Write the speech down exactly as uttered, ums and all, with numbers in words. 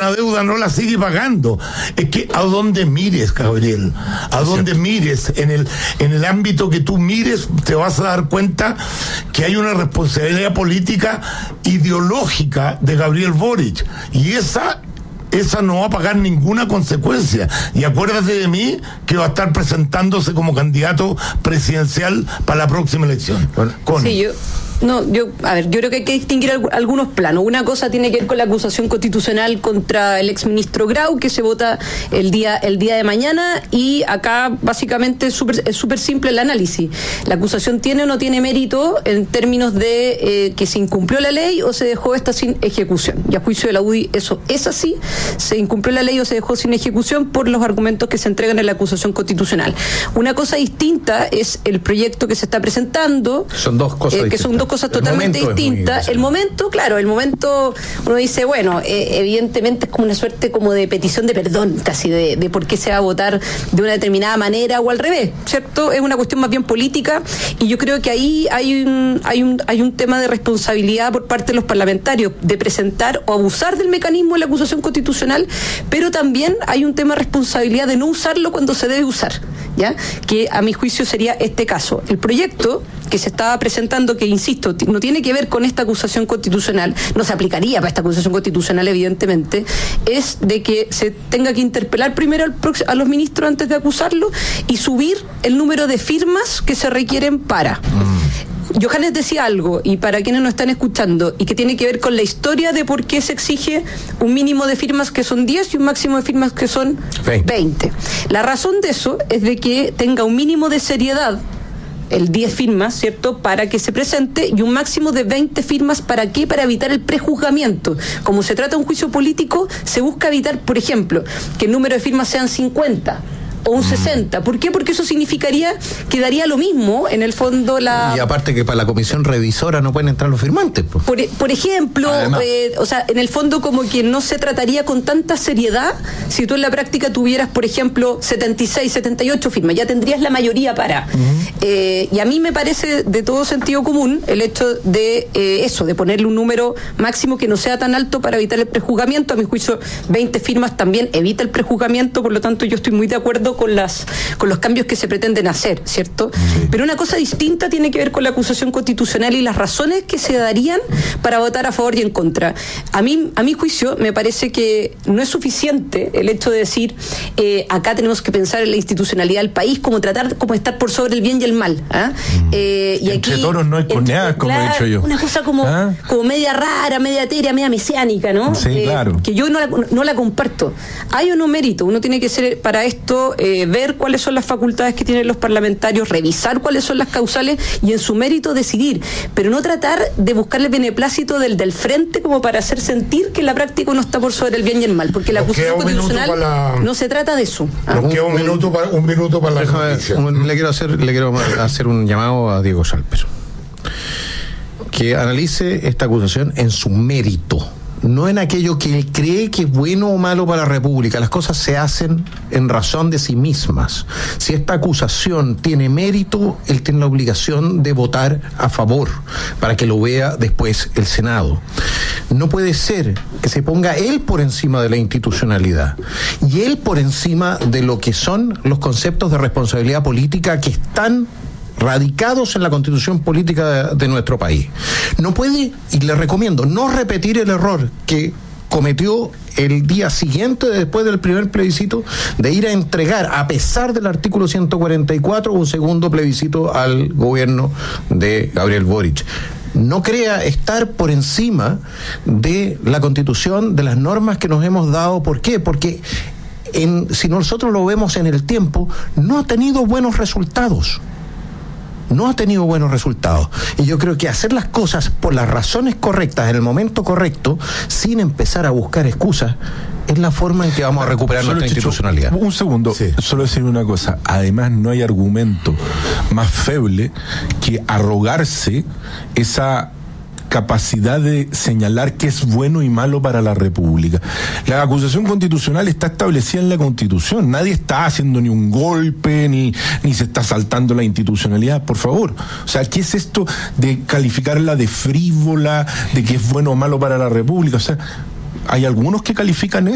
una deuda no la sigue pagando. Es que a donde mires, Gabriel, a donde mires, en el, en el ámbito que tú mires, te vas a dar cuenta que hay una responsabilidad política ideológica de Gabriel Boric, y esa esa no va a pagar ninguna consecuencia. Y acuérdate de mí que va a estar presentándose como candidato presidencial para la próxima elección. Con... Sí, yo... No, yo, a ver, yo creo que hay que distinguir algunos planos. Una cosa tiene que ver con la acusación constitucional contra el exministro Grau, que se vota el día el día de mañana, y acá básicamente es súper es súper simple el análisis. La acusación tiene o no tiene mérito en términos de eh, que se incumplió la ley o se dejó esta sin ejecución. Y a juicio de la U D I eso es así, se incumplió la ley o se dejó sin ejecución por los argumentos que se entregan en la acusación constitucional. Una cosa distinta es el proyecto que se está presentando. Son dos cosas eh, que son dos cosas totalmente distintas. El momento, claro, el momento, uno dice, bueno, eh, evidentemente es como una suerte como de petición de perdón, casi, de, de por qué se va a votar de una determinada manera o al revés, ¿cierto? Es una cuestión más bien política, y yo creo que ahí hay un, hay un, hay un tema de responsabilidad por parte de los parlamentarios de presentar o abusar del mecanismo de la acusación constitucional, pero también hay un tema de responsabilidad de no usarlo cuando se debe usar, ¿ya? Que a mi juicio sería este caso. El proyecto que se estaba presentando, que insisto, no tiene que ver con esta acusación constitucional, no se aplicaría para esta acusación constitucional, evidentemente, es de que se tenga que interpelar primero al prox- a los ministros antes de acusarlo y subir el número de firmas que se requieren para. Mm. Johannes decía algo, y para quienes nos están escuchando, y que tiene que ver con la historia de por qué se exige un mínimo de firmas que son diez y un máximo de firmas que son veinte. La razón de eso es de que tenga un mínimo de seriedad, el diez firmas, ¿cierto?, para que se presente, y un máximo de veinte firmas, ¿para qué? Para evitar el prejuzgamiento. Como se trata de un juicio político, se busca evitar, por ejemplo, que el número de firmas sean cincuenta o un sesenta. ¿Por qué? Porque eso significaría que daría lo mismo, en el fondo, la... Y aparte que para la comisión revisora no pueden entrar los firmantes. Pues. Por, por ejemplo, eh, o sea, en el fondo como que no se trataría con tanta seriedad si tú en la práctica tuvieras, por ejemplo, setenta y seis, setenta y ocho firmas, ya tendrías la mayoría para. Uh-huh. Eh, y a mí me parece de todo sentido común el hecho de eh, eso, de ponerle un número máximo que no sea tan alto para evitar el prejuzgamiento. A mi juicio, veinte firmas también evita el prejuzgamiento, por lo tanto yo estoy muy de acuerdo con las con los cambios que se pretenden hacer, ¿cierto? Sí. Pero una cosa distinta tiene que ver con la acusación constitucional y las razones que se darían para votar a favor y en contra. A mí, a mi juicio, me parece que no es suficiente el hecho de decir eh, acá tenemos que pensar en la institucionalidad del país, como tratar como estar por sobre el bien y el mal. ¿Ah? Mm. Eh, y entre aquí, toros no hay coneadas, como he dicho yo. Una cosa como, ¿Ah? como media rara, media etérea, media mesiánica, ¿no? Sí, eh, claro. Que yo no la, no la comparto. Hay o no mérito, uno tiene que ser para esto eh, ver cuáles son las facultades que tienen los parlamentarios, revisar cuáles son las causales y en su mérito decidir, pero no tratar de buscar el beneplácito del del frente como para hacer sentir que en la práctica uno está por sobre el bien y el mal, porque la acusación constitucional la... no se trata de eso. ¿Ah? Nos queda un minuto para, un minuto para la noticia. Le quiero hacer, le quiero hacer un llamado a Diego Schalper, que analice esta acusación en su mérito, no en aquello que él cree que es bueno o malo para la República. Las cosas se hacen en razón de sí mismas. Si esta acusación tiene mérito, él tiene la obligación de votar a favor para que lo vea después el Senado. No puede ser que se ponga él por encima de la institucionalidad y él por encima de lo que son los conceptos de responsabilidad política que están radicados en la constitución política de, de nuestro país. No puede, y le recomiendo, no repetir el error que cometió el día siguiente, después del primer plebiscito, de ir a entregar, a pesar del artículo ciento cuarenta y cuatro, un segundo plebiscito al gobierno de Gabriel Boric. No crea estar por encima de la Constitución, de las normas que nos hemos dado. ¿Por qué? Porque en, si nosotros lo vemos en el tiempo, no ha tenido buenos resultados. No ha tenido buenos resultados. Y yo creo que hacer las cosas por las razones correctas, en el momento correcto, sin empezar a buscar excusas, es la forma en que vamos a recuperar solo nuestra Chicho, institucionalidad. Un segundo, sí. Solo decir una cosa. Además, no hay argumento más feble que arrogarse esa capacidad de señalar qué es bueno y malo para la República. La acusación constitucional está establecida en la Constitución. Nadie está haciendo ni un golpe, ni, ni se está saltando la institucionalidad, por favor. O sea, ¿qué es esto de calificarla de frívola, de que es bueno o malo para la República? O sea, hay algunos que califican eso.